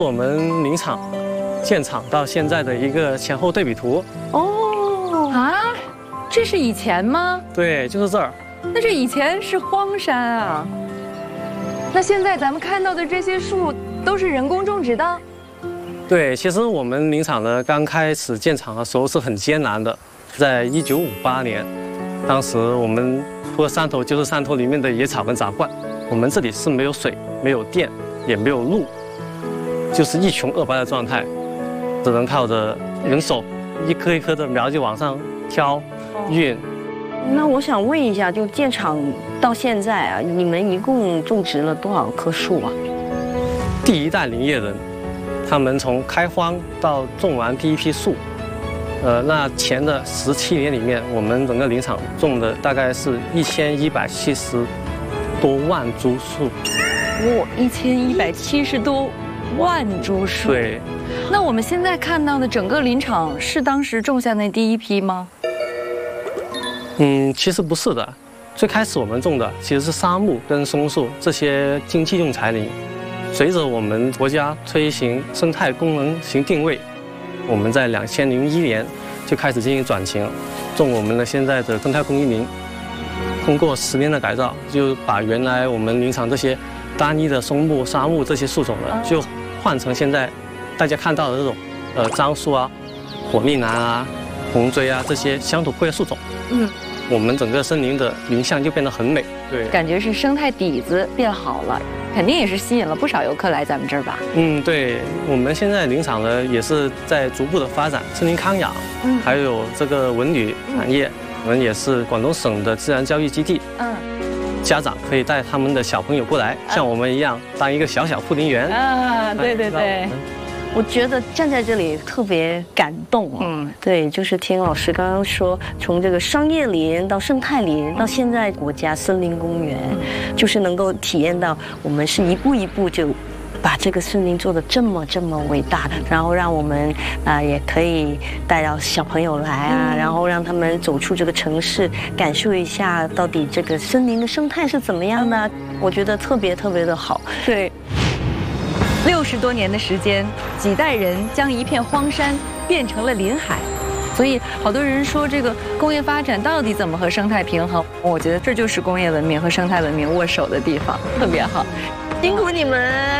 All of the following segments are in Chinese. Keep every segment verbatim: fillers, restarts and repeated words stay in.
我们林场建厂到现在的一个前后对比图。 哦啊，这是以前吗？ 对，就是这儿。 那这以前是荒山啊。那现在咱们看到的这些树都是人工种植的？ 对，其实我们林场呢刚开始建厂的时候是很艰难的，在一九五八年，当时我们除了山头就是山头里面的野草跟杂灌，我们这里是没有水、没有电、也没有路，就是一穷二白的状态，只能靠着人手一棵一棵的苗就往上挑、运。 那我想问一下，就建厂到现在啊，你们一共种植了多少棵树啊？ 第一代林业人，他们从开荒到种完第一批树，呃，那前的十七年里面，我们整个林场种的大概是一千一百七十多万株树。 哇，一千一百七十多万株树。 对。 那我们现在看到的整个林场是当时种下那第一批吗？ 嗯，其实不是的。最开始我们种的其实是杉木跟松树这些经济用材林。随着我们国家推行生态功能型定位，我们在两千零一年就开始进行转型，种我们的现在的生态工艺林。通过十年的改造，就把原来我们林场这些单一的松木、杉木这些树种呢，就换成现在大家看到的这种呃樟树啊、火力楠啊、红锥啊这些乡土阔叶树种。嗯。我们整个森林的林相就变得很美，对， 感觉是生态底子变好了，肯定也是吸引了不少游客来咱们这儿吧？ 嗯，对，我们现在林场呢也是在逐步的发展森林康养，嗯，还有这个文旅产业，嗯、我们也是广东省的自然教育基地，嗯，家长可以带他们的小朋友过来，嗯、像我们一样当一个小小护林员啊，对对对。 我觉得站在这里特别感动啊！嗯，对，就是听老师刚刚说，从这个商业林到生态林，到现在国家森林公园，就是能够体验到我们是一步一步就把这个森林做得这么这么伟大，然后让我们啊、呃、也可以带到小朋友来啊，然后让他们走出这个城市，感受一下到底这个森林的生态是怎么样的。我觉得特别特别的好。 对。六十多年的时间，几代人将一片荒山变成了林海，所以好多人说这个工业发展到底怎么和生态平衡？我觉得这就是工业文明和生态文明握手的地方，特别好， 辛苦你们！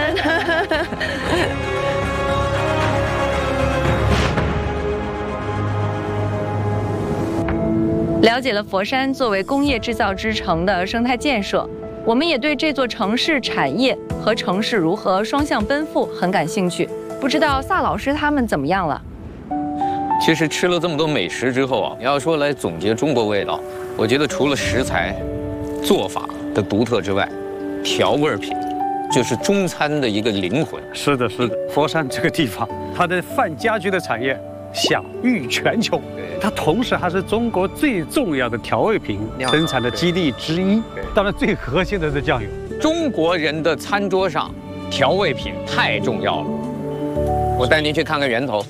了解了佛山作为工业制造之城的生态建设，我们也对这座城市产业和城市如何双向奔赴很感兴趣。不知道萨老师他们怎么样了？ 其实吃了这么多美食之后啊，你要说来总结中国味道，我觉得除了食材、做法的独特之外，调味品就是中餐的一个灵魂。 是的，是的。佛山这个地方，它的泛家居的产业享誉全球。它同时还是中国最重要的调味品生产的基地之一。当然，最核心的是酱油。 中国人的餐桌上，调味品太重要了。我带您去看看源头。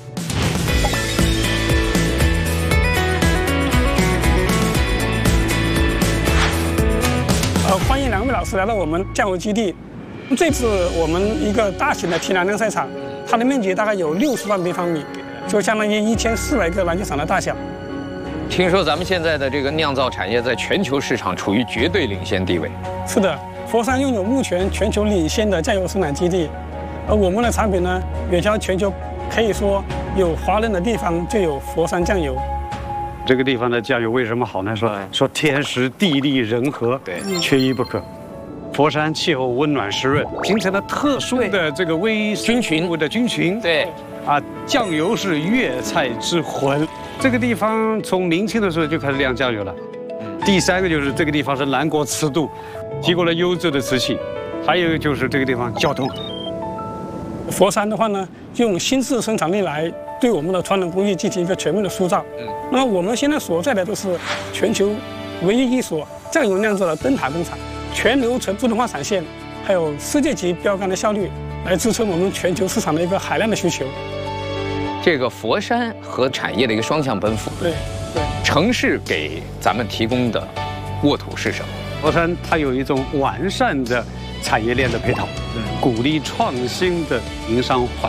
呃，欢迎两位老师来到我们酱油基地。这次我们一个大型的提篮灯赛场，它的面积大概有六十万平方米。就相当于一千四百个篮球场的大小。 听说咱们现在的这个酿造产业在全球市场处于绝对领先地位。 是的，佛山拥有目前全球领先的酱油生产基地，而我们的产品呢远销全球，可以说有华人的地方就有佛山酱油。 这个地方的酱油为什么好呢？说说天时地利人和，对，缺一不可。佛山气候温暖湿润，形成了特殊的这个微菌群的菌群。 对。 啊，酱油是粤菜之魂。这个地方从明清的时候就开始酿酱油了。第三个就是这个地方是南国瓷度，提供了优质的瓷器。还有就是这个地方交通。 佛山的话呢，用新式生产力来对我们的传统工艺进行一个全面的塑造。嗯。那么我们现在所在的都是全球唯一一所酱油酿造的灯塔工厂，全流程自动化产线，还有世界级标杆的效率，来支撑我们全球市场的一个海量的需求。 这个佛山和产业的一个双向奔赴。 对对。 城市给咱们提供的沃土是什么？ 佛山它有一种完善的产业链的配套，鼓励创新的营商环